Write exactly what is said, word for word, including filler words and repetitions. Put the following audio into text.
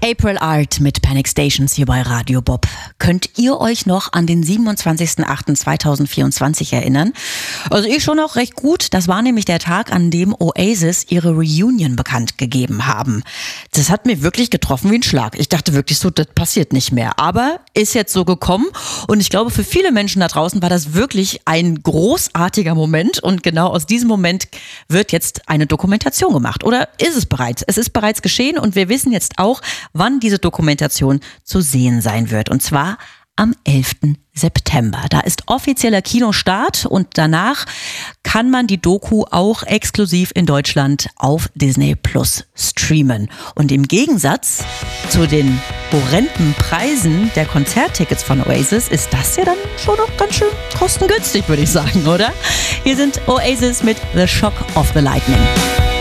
April Art mit Panic Stations hier bei Radio Bob. Könnt ihr euch noch an den siebenundzwanzigsten achten zweitausendvierundzwanzig erinnern? Also ich schon auch recht gut. Das war nämlich der Tag, an dem Oasis ihre Reunion bekannt gegeben haben. Das hat mir wirklich getroffen wie ein Schlag. Ich dachte wirklich so, das passiert nicht mehr. Aber ist jetzt so gekommen und ich glaube, für viele Menschen da draußen war das wirklich ein großartiger Moment und genau aus diesem Moment wird jetzt eine Dokumentation gemacht. Oder ist es bereits? Es ist bereits geschehen und wir wissen jetzt auch, wann diese Dokumentation zu sehen sein wird. Und zwar am elften September. Da ist offizieller Kinostart und danach kann man die Doku auch exklusiv in Deutschland auf Disney Plus streamen. Und im Gegensatz zu den horrenden Preisen der Konzerttickets von Oasis ist das ja dann schon noch ganz schön kostengünstig, würde ich sagen, oder? Hier sind Oasis mit The Shock of the Lightning.